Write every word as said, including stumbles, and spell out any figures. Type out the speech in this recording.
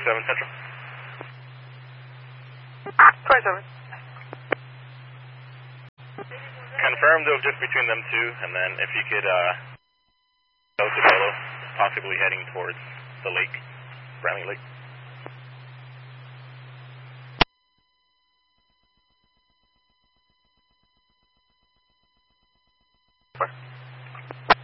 seven Central. twenty-seven. Confirmed though, just between them two, and then if you could, uh, go to Bolo, possibly heading towards the lake, Browning Lake.